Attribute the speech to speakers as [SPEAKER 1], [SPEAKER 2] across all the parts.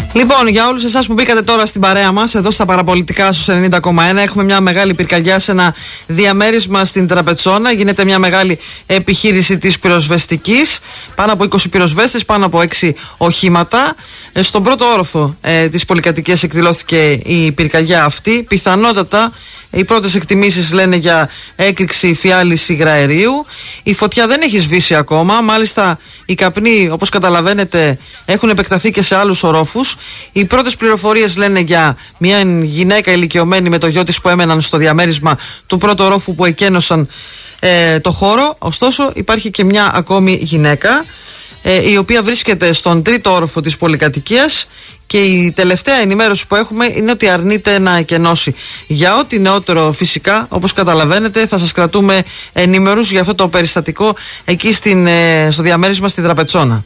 [SPEAKER 1] Λοιπόν, για όλους εσάς που μπήκατε τώρα στην παρέα μας, εδώ στα Παραπολιτικά στους 90,1, έχουμε μια μεγάλη πυρκαγιά σε ένα διαμέρισμα στην Τραπετσόνα. Γίνεται μια μεγάλη επιχείρηση της πυροσβεστικής. Πάνω από 20 πυροσβέστες, πάνω από 6 οχήματα. Στον πρώτο όροφο της πολυκατοικίας εκδηλώθηκε η πυρκαγιά αυτή. Πιθανότατα οι πρώτες εκτιμήσεις λένε για έκρηξη φιάλης υγραερίου. Η φωτιά δεν έχει σβήσει ακόμα. Μάλιστα, οι καπνοί, όπως καταλαβαίνετε, έχουν επεκταθεί και σε άλλους ορόφους. Οι πρώτες πληροφορίες λένε για μια γυναίκα ηλικιωμένη με το γιο της που έμεναν στο διαμέρισμα του πρώτου ορόφου που εκένωσαν το χώρο. Ωστόσο, υπάρχει και μια ακόμη γυναίκα, η οποία βρίσκεται στον τρίτο όροφο της πολυκατοικίας. Και η τελευταία ενημέρωση που έχουμε είναι ότι αρνείται να εκενώσει. Για ό,τι νεότερο, φυσικά, όπως καταλαβαίνετε, θα σας κρατούμε ενήμερους για αυτό το περιστατικό εκεί στο διαμέρισμα στη Τραπετσόνα.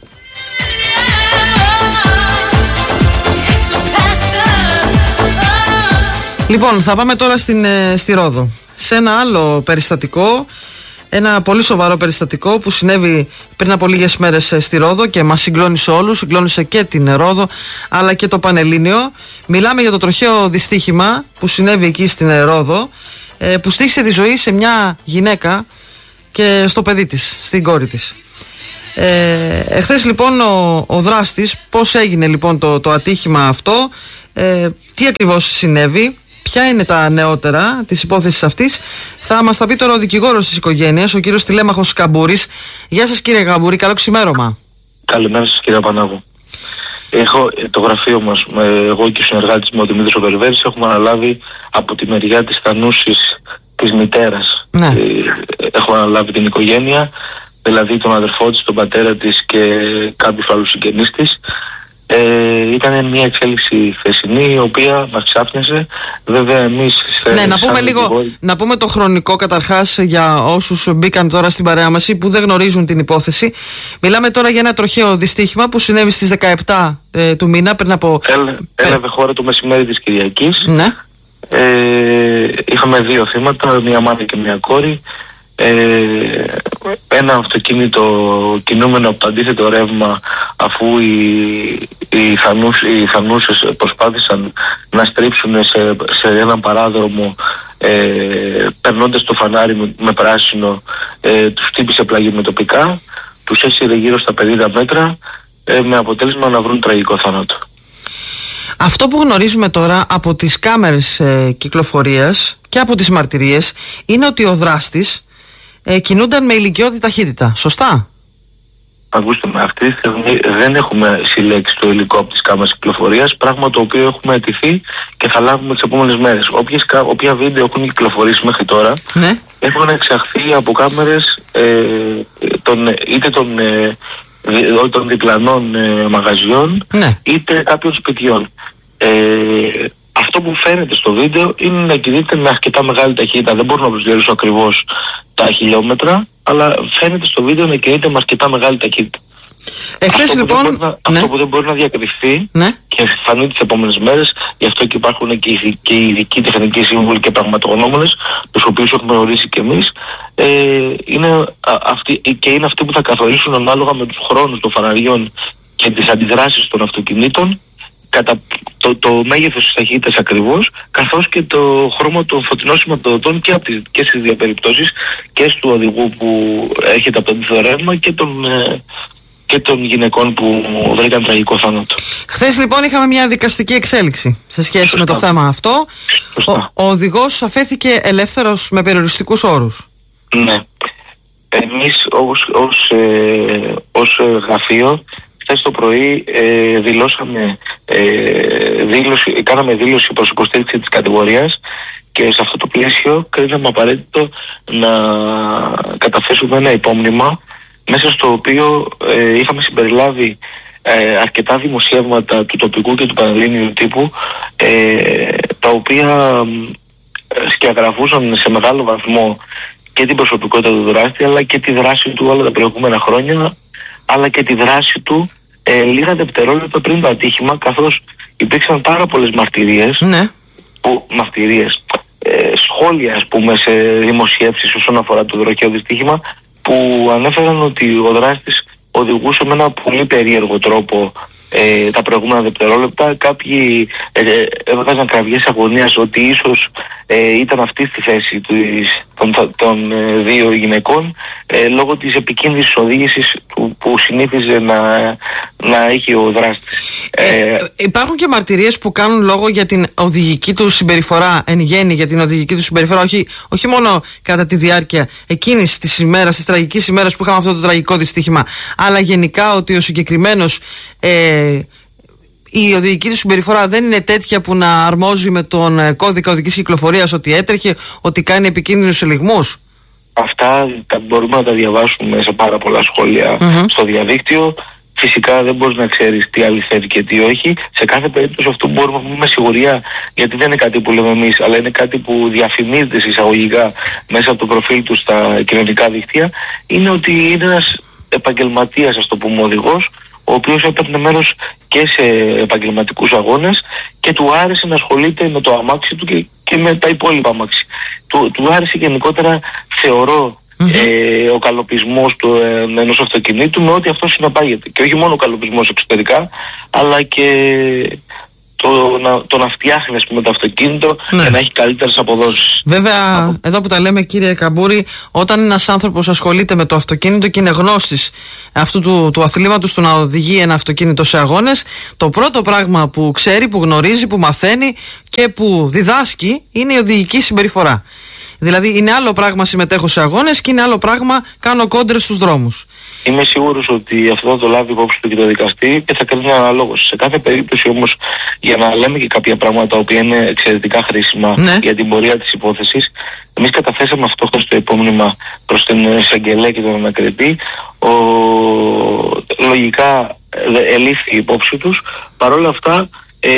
[SPEAKER 1] Λοιπόν, θα πάμε τώρα στη Ρόδο. Σε ένα άλλο περιστατικό, ένα πολύ σοβαρό περιστατικό που συνέβη πριν από λίγες μέρες στη Ρόδο και μας συγκλώνησε όλους, συγκλώνησε και την Ρόδο αλλά και το Πανελλήνιο. Μιλάμε για το τροχαίο δυστύχημα που συνέβη εκεί στην Ρόδο, που στοίχησε τη ζωή σε μια γυναίκα και στο παιδί της, στην κόρη της. Εχθές λοιπόν ο δράστης, πώς έγινε λοιπόν το ατύχημα αυτό, τι ακριβώς συνέβη, ποια είναι τα νεότερα της υπόθεσης αυτής, θα μας τα πει τώρα ο δικηγόρος της οικογένειας, ο κύριος Τηλέμαχος Καμπούρης. Γεια σας κύριε Καμπούρη, καλό ξημέρωμα.
[SPEAKER 2] Καλημέρα σας κύριε Πανάγου. Έχω το γραφείο μας, εγώ και ο συνεργάτης μου ο Δημήτρης Οβερβέρης, έχουμε αναλάβει από τη μεριά της θανούσης της μητέρας.
[SPEAKER 1] Ναι.
[SPEAKER 2] Έχουμε αναλάβει την οικογένεια, δηλαδή τον αδερφό της, τον πατέρα της και κάποιους άλλους συγγενείς της. Ήταν μια εξέλιξη χθεσινή η οποία μας ξάφνιασε. Βέβαια εμείς
[SPEAKER 1] να πούμε το χρονικό καταρχάς για όσους μπήκαν τώρα στην παρέα μας ή που δεν γνωρίζουν την υπόθεση. Μιλάμε τώρα για ένα τροχαίο δυστύχημα που συνέβη στις 17 του μήνα πριν από...
[SPEAKER 2] Έλαβε χώρα το μεσημέρι της Κυριακής.
[SPEAKER 1] Ναι.
[SPEAKER 2] Είχαμε δύο θύματα, μια μάνα και μια κόρη. Ένα αυτοκίνητο κινούμενο από το αντίθετο ρεύμα, αφού οι θανούσες προσπάθησαν να στρίψουν σε έναν παράδρομο, περνώντας το φανάρι με πράσινο, τους χτύπησε πλάγι με τοπικά, τους έσυρε γύρω στα 50 μέτρα, με αποτέλεσμα να βρουν τραγικό θάνατο.
[SPEAKER 1] Αυτό που γνωρίζουμε τώρα από τις κάμερες κυκλοφορίας και από τις μαρτυρίες είναι ότι ο δράστης κινούνταν με ηλικιώδη ταχύτητα. Σωστά?
[SPEAKER 2] Ακούστε με, αυτή τη στιγμή δεν έχουμε συλλέξει το υλικό από τις κάμερες κυκλοφορίας, πράγμα το οποίο έχουμε αιτηθεί και θα λάβουμε τις επόμενες μέρες. Όποια βίντεο έχουν κυκλοφορήσει μέχρι τώρα, ναι, έχουν εξαχθεί από κάμερες είτε των διπλανών μαγαζιών, ναι, είτε κάποιων σπιτιών. Αυτό που φαίνεται στο βίντεο είναι να κινείται με αρκετά μεγάλη ταχύτητα. Δεν μπορώ να προσδιορίσω ακριβώς τα χιλιόμετρα, αλλά φαίνεται στο βίντεο να κινείται με αρκετά μεγάλη ταχύτητα. Αυτό που δεν μπορεί να διακριθεί, ναι, και φανεί τις επόμενες μέρες, γι' αυτό και υπάρχουν και οι ειδικοί τεχνικοί σύμβουλοι και πραγματογνώμονες, τους οποίους έχουμε ορίσει και εμείς, είναι αυτοί που θα καθορίσουν ανάλογα με τους χρόνους των φαναριών και τις αντιδράσεις των αυτοκινήτων, κατά το μέγεθος της ταχύτητας ακριβώς, καθώς και το χρώμα των φωτεινών σηματοδοτών και στις δύο περιπτώσεις, και του οδηγού που έρχεται από το αντίθετο ρεύμα και των γυναικών που βρήκαν τραγικό θάνατο.
[SPEAKER 1] Χθες λοιπόν είχαμε μια δικαστική εξέλιξη σε σχέση με το θέμα αυτό. Ο οδηγός αφέθηκε ελεύθερος με περιοριστικούς όρους.
[SPEAKER 2] Ναι. Εμείς ως γραφείο χθες το πρωί κάναμε δήλωση προς υποστήριξη της κατηγορίας και σε αυτό το πλαίσιο κρίναμε απαραίτητο να καταθέσουμε ένα υπόμνημα, μέσα στο οποίο είχαμε συμπεριλάβει αρκετά δημοσιεύματα του τοπικού και του πανελλήνιου τύπου, τα οποία σκιαγραφούσαν σε μεγάλο βαθμό και την προσωπικότητα του δράστη, αλλά και τη δράση του όλα τα προηγούμενα χρόνια, αλλά και τη δράση του λίγα δευτερόλεπτα πριν το ατύχημα, καθώς υπήρξαν πάρα πολλές μαρτυρίες, ναι, σχόλια ας πούμε σε δημοσιεύσεις όσον αφορά το τροχαίο δυστύχημα, που ανέφεραν ότι ο δράστης οδηγούσε με ένα πολύ περίεργο τρόπο τα προηγούμενα δευτερόλεπτα. Κάποιοι έβγαζαν κραυγές αγωνίας ότι ίσως ήταν αυτή στη θέση των δύο γυναικών λόγω της επικίνδυνης οδήγησης που συνήθιζε να έχει ο δράστης.
[SPEAKER 1] Υπάρχουν και μαρτυρίες που κάνουν λόγο για την οδηγική του συμπεριφορά, εν γέννη για την οδηγική του συμπεριφορά, όχι μόνο κατά τη διάρκεια εκείνης της ημέρας, της τραγικής ημέρας που είχαμε αυτό το τραγικό δυστύχημα, αλλά γενικά ότι ο συγκεκριμένος η οδηγική του συμπεριφορά δεν είναι τέτοια που να αρμόζει με τον κώδικα οδικής κυκλοφορίας, ότι έτρεχε, ότι κάνει επικίνδυνους ελιγμούς.
[SPEAKER 2] Αυτά μπορούμε να τα διαβάσουμε σε πάρα πολλά σχόλια στο διαδίκτυο. Φυσικά δεν μπορείς να ξέρεις τι αληθεύει και τι όχι. Σε κάθε περίπτωση αυτό μπορούμε να πούμε σιγουριά, γιατί δεν είναι κάτι που λέμε εμείς, αλλά είναι κάτι που διαφημίζεται εισαγωγικά μέσα από το προφίλ του στα κοινωνικά δίκτυα. Είναι ότι είναι ένας επαγγελματίας, ας το πούμε, οδηγός, ο οποίος έπαιρνε μέρος και σε επαγγελματικούς αγώνες και του άρεσε να ασχολείται με το αμάξι του και με τα υπόλοιπα αμάξι. Του άρεσε γενικότερα, θεωρώ, ο καλοπισμός του ενός αυτοκινήτου με ό,τι αυτό συνεπάγεται. Και όχι μόνο ο καλοπισμός εξωτερικά, αλλά και το να φτιάχνει, ας πούμε, το αυτοκίνητο και να έχει καλύτερες αποδόσεις.
[SPEAKER 1] Βέβαια, εδώ που τα λέμε, κύριε Καμπούρη, όταν ένας άνθρωπος ασχολείται με το αυτοκίνητο και είναι γνώστης αυτού του αθλήματος του να οδηγεί ένα αυτοκίνητο σε αγώνες, το πρώτο πράγμα που ξέρει, που γνωρίζει, που μαθαίνει και που διδάσκει είναι η οδηγική συμπεριφορά. Δηλαδή είναι άλλο πράγμα συμμετέχω σε αγώνες και είναι άλλο πράγμα κάνω κόντρες στους δρόμους.
[SPEAKER 2] Είμαι σίγουρος ότι αυτό θα το λάβει υπόψη του και το δικαστή και θα κρίνει αναλόγως. Σε κάθε περίπτωση όμως, για να λέμε και κάποια πράγματα τα οποία είναι εξαιρετικά χρήσιμα για την πορεία της υπόθεσης, εμείς καταθέσαμε αυτό στο υπόμνημα προς την εισαγγελέα και τον ανακριτή. Λογικά ελήφθη υπόψη τους. Παρ' όλα αυτά,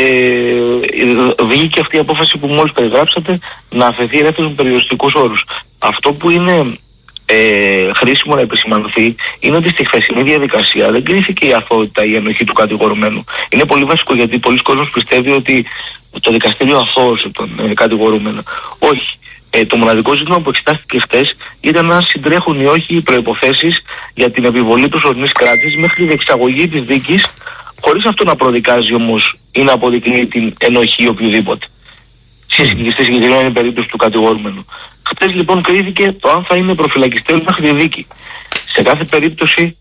[SPEAKER 2] βγήκε αυτή η απόφαση που μόλις περιγράψατε, να αφαιθεί ελεύθερος με περιοριστικούς όρους. Αυτό που είναι χρήσιμο να επισημανθεί είναι ότι στη χθεσινή διαδικασία δεν κρίθηκε η αθωότητα ή η ενοχή του κατηγορουμένου. Είναι πολύ βασικό, γιατί πολλοί κόσμος πιστεύει ότι το δικαστήριο αθώωσε τον κατηγορούμενο. Όχι. Το μοναδικό ζήτημα που εξετάστηκε χθες ήταν αν συντρέχουν ή όχι οι προϋποθέσεις για την επιβολή προσωρινής κράτησης μέχρι τη διεξαγωγή της δίκης, χωρίς αυτό να προδικάζει όμως ή να αποδεικνύει την ενοχή οποιοδήποτε. Στη συγκεκριμένη περίπτωση του κατηγορούμενου. Χθες λοιπόν κρίθηκε το αν θα είναι προφυλακιστέος μέχρι τη δίκη. Σε κάθε περίπτωση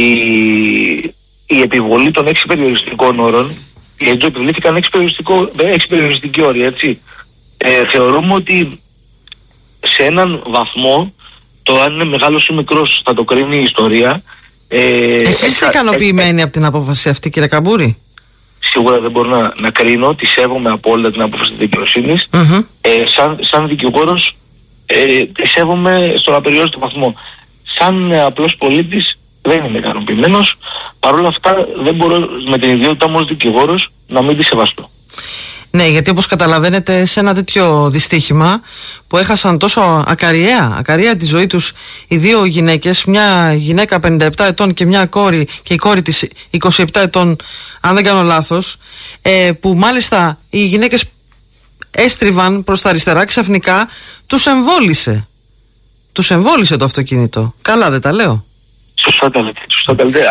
[SPEAKER 2] η επιβολή των 6 περιοριστικών όρων, γιατί επιβλήθηκαν 6 περιοριστικοί όροι, έτσι. Θεωρούμε ότι σε έναν βαθμό, το αν είναι μεγάλος ή μικρός θα το κρίνει η ιστορία.
[SPEAKER 1] Εσείς είστε ικανοποιημένοι από την απόφαση αυτή, κύριε Καμπούρη?
[SPEAKER 2] Σίγουρα δεν μπορώ να κρίνω, τη σέβομαι απόλυτα την απόφαση της δικαιοσύνης. Σαν δικηγόρος τη σέβομαι στον απεριόριστο βαθμό. Σαν απλός πολίτης δεν είμαι ικανοποιημένος. Παρ' όλα αυτά δεν μπορώ με την ιδιότητά μου ως δικηγόρος να μην τη σεβαστώ.
[SPEAKER 1] Ναι, γιατί όπως καταλαβαίνετε, σε ένα τέτοιο δυστύχημα που έχασαν τόσο ακαριαία τη ζωή τους οι δύο γυναίκες, μια γυναίκα 57 ετών και μια κόρη, και η κόρη της 27 ετών, αν δεν κάνω λάθος, που μάλιστα οι γυναίκες έστριβαν προς τα αριστερά, ξαφνικά τους εμβόλισε το αυτοκίνητο. Καλά δεν τα λέω?
[SPEAKER 2] Σωστά τα λέτε.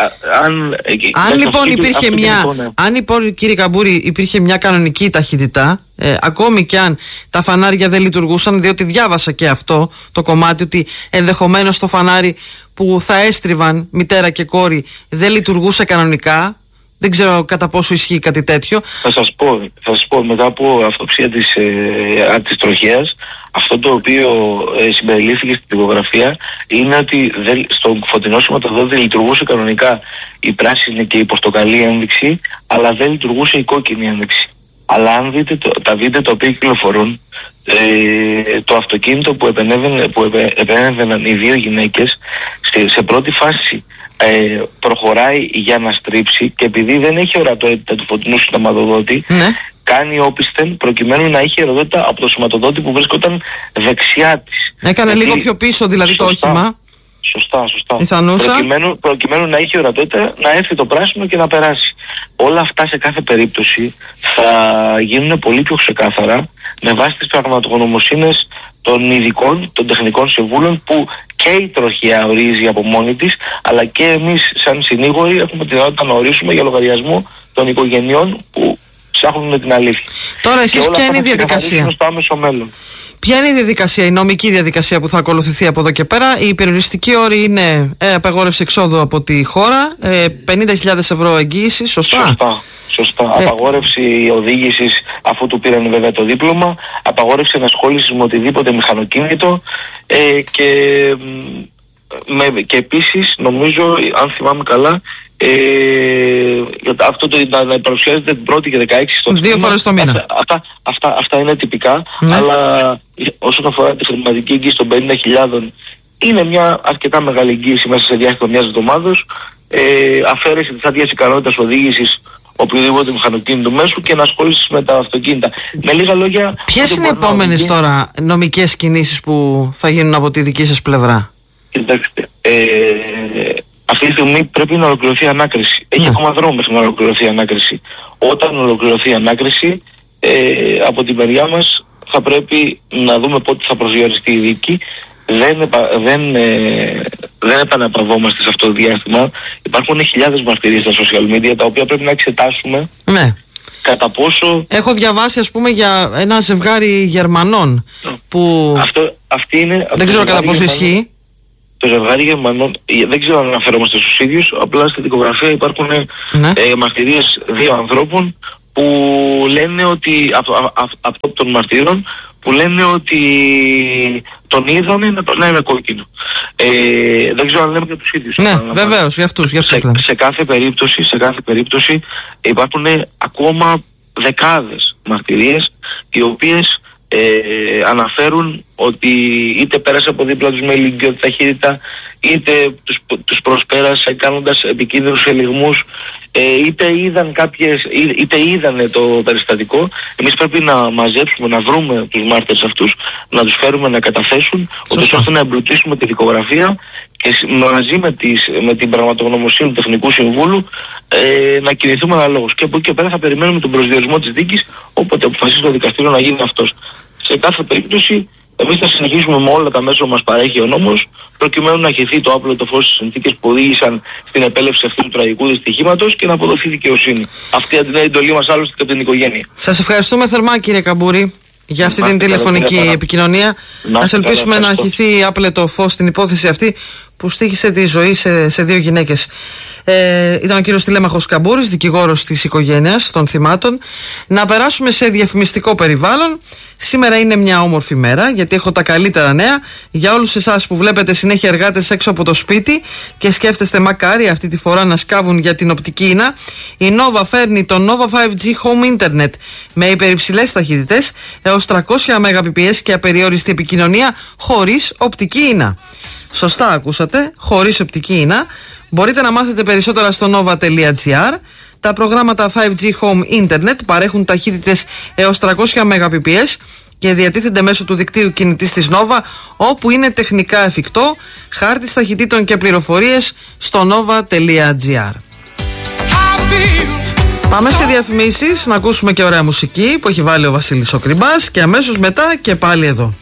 [SPEAKER 1] Αν λοιπόν, κύριε Καμπούρη, υπήρχε μια κανονική ταχύτητα, ακόμη και αν τα φανάρια δεν λειτουργούσαν, διότι διάβασα και αυτό το κομμάτι, ότι ενδεχομένως το φανάρι που θα έστριβαν μητέρα και κόρη δεν λειτουργούσε κανονικά. Δεν ξέρω κατά πόσο ισχύει κάτι τέτοιο. Θα σας πω μετά από αυτοψία της τροχέας, αυτό το οποίο συμπεριλήφθηκε στην τυπογραφία είναι ότι στο φωτεινό σηματοδότη δεν λειτουργούσε κανονικά η πράσινη και η πορτοκαλί ένδειξη, αλλά δεν λειτουργούσε η κόκκινη ένδειξη. Αλλά αν δείτε τα βίντεο τα οποία κυκλοφορούν, το αυτοκίνητο που επενέβαιναν οι δύο γυναίκες σε πρώτη φάση προχωράει για να στρίψει, και επειδή δεν έχει ορατότητα του φωτεινού σηματοδότη, κάνει όπισθεν προκειμένου να έχει ορατότητα από το σηματοδότη που βρίσκονταν δεξιά της. Έκανε λίγο πιο πίσω δηλαδή το όχημα.
[SPEAKER 2] Σωστά.
[SPEAKER 1] Προκειμένου
[SPEAKER 2] να έχει ορατότητα, να έρθει το πράσινο και να περάσει. Όλα αυτά σε κάθε περίπτωση θα γίνουν πολύ πιο ξεκάθαρα με βάση τις πραγματογνωμοσύνες των ειδικών, των τεχνικών συμβούλων, που και η τροχιά ορίζει από μόνη της, αλλά και εμείς σαν συνήγοροι έχουμε τη δυνατότητα να ορίσουμε για λογαριασμό των οικογενειών που ψάχνουν την αλήθεια.
[SPEAKER 1] Τώρα εσείς ποια είναι η διαδικασία?
[SPEAKER 2] Στο άμεσο μέλλον.
[SPEAKER 1] Ποια είναι η διαδικασία, η νομική διαδικασία που θα ακολουθηθεί από εδώ και πέρα? Η περιοριστική όρη είναι απαγόρευση εξόδου από τη χώρα, 50.000 ευρώ εγγύηση, σωστά?
[SPEAKER 2] Σωστά. Απαγόρευση οδήγησης αφού του πήραν βέβαια το δίπλωμα, απαγόρευση ενασχόλησης με οτιδήποτε μηχανοκίνητο και επίσης νομίζω, αν θυμάμαι καλά, αυτό να παρουσιάζεται την 1η και 16 στο
[SPEAKER 1] 2 φορές το μήνα.
[SPEAKER 2] Αυτά είναι τυπικά, αλλά όσον αφορά τη χρηματική εγγύηση των 50.000, είναι μια αρκετά μεγάλη εγγύηση μέσα σε διάστημα μιας εβδομάδος, αφαίρεση της άδειας ικανότητας οδήγησης οποιοδήποτε μηχανοκίνητο μέσου και ενασχόληση με τα αυτοκίνητα. Με λίγα λόγια.
[SPEAKER 1] Ποιες είναι οι επόμενες τώρα νομικές κινήσεις που θα γίνουν από τη δική σας πλευρά?
[SPEAKER 2] Κοιτάξτε, αυτή τη στιγμή πρέπει να ολοκληρωθεί η ανάκριση. Έχει ακόμα δρόμο μέχρι να ολοκληρωθεί η ανάκριση. Όταν ολοκληρωθεί η ανάκριση, από την μεριά μας θα πρέπει να δούμε πότε θα προσδιοριστεί η δίκη. Δεν επαναπαυόμαστε σε αυτό το διάστημα. Υπάρχουν χιλιάδες μαρτυρίες στα social media τα οποία πρέπει να εξετάσουμε.
[SPEAKER 1] Ναι.
[SPEAKER 2] Κατά πόσο.
[SPEAKER 1] Έχω διαβάσει, ας πούμε, για ένα ζευγάρι Γερμανών που.
[SPEAKER 2] Αυτή είναι.
[SPEAKER 1] Δεν ξέρω κατά πόσο ισχύει.
[SPEAKER 2] Το ζευγάρι Γερμανών, δεν ξέρω αν αναφερόμαστε στους ίδιους, απλά στη δικογραφία υπάρχουν μαρτυρίες 2 ανθρώπων που λένε ότι, από των μαρτύρων, που λένε ότι τον είδανε να είναι κόκκινο. Δεν ξέρω αν λέμε για τους ίδιους.
[SPEAKER 1] Ναι, βεβαίως, για αυτούς
[SPEAKER 2] σε κάθε περίπτωση υπάρχουν ακόμα δεκάδες μαρτυρίες οι οποίες αναφέρουν ότι είτε πέρασε από δίπλα τους με ηλικιώδη ταχύτητα, είτε τους προσπέρασε κάνοντας επικίνδυνους ελιγμούς, είτε είδανε το περιστατικό. Εμείς πρέπει να μαζέψουμε, να βρούμε τους μάρτυρες αυτούς, να τους φέρουμε να καταθέσουν, ώστε να εμπλουτίσουμε τη δικογραφία και μαζί με την πραγματογνωμοσύνη του Τεχνικού Συμβούλου να κινηθούμε αναλόγως. Και από εκεί και πέρα θα περιμένουμε τον προσδιορισμό της δίκης, όποτε αποφασίσει το δικαστήριο να γίνει αυτός. Σε κάθε περίπτωση, εμείς θα συνεχίσουμε με όλα τα μέσα που μας παρέχει ο νόμος, προκειμένου να χυθεί το άπλωτο φως στις συνθήκες που οδήγησαν στην επέλευση αυτού του τραγικού δυστυχήματος και να αποδοθεί δικαιοσύνη. Αυτή είναι η εντολή μας άλλωστε και από την οικογένεια. Σας ευχαριστούμε θερμά, κύριε Καμπούρη, για αυτή την τηλεφωνική επικοινωνία. Ας ελπίσουμε να χυθεί άπλετο φως στην υπόθεση αυτή που στοίχησε τη ζωή σε 2 γυναίκες. Ήταν ο κύριος Τηλέμαχος Καμπούρης, δικηγόρος της οικογένειας των θυμάτων. Να περάσουμε σε διαφημιστικό περιβάλλον. Σήμερα είναι μια όμορφη μέρα, γιατί έχω τα καλύτερα νέα για όλους εσάς που βλέπετε συνέχεια εργάτες έξω από το σπίτι και σκέφτεστε μακάρι αυτή τη φορά να σκάβουν για την οπτική ίνα. Η Nova φέρνει το Nova 5G Home Internet με υπερυψηλές ταχύτητες έως 300 Mbps και απεριόριστη επικοινωνία χωρίς οπτική ίνα. Σωστά ακούσατε, χωρίς οπτική ίνα. Μπορείτε να μάθετε περισσότερα στο nova.gr. Τα προγράμματα 5G Home Internet παρέχουν ταχύτητες έως 300 Mbps και διατίθενται μέσω του δικτύου κινητής της Nova, όπου είναι τεχνικά εφικτό. Χάρτης ταχυτήτων και πληροφορίες στο nova.gr. Πάμε σε διαφημίσεις, να ακούσουμε και ωραία μουσική που έχει βάλει ο Βασίλης ο Κρυμπάς και αμέσως μετά και πάλι εδώ.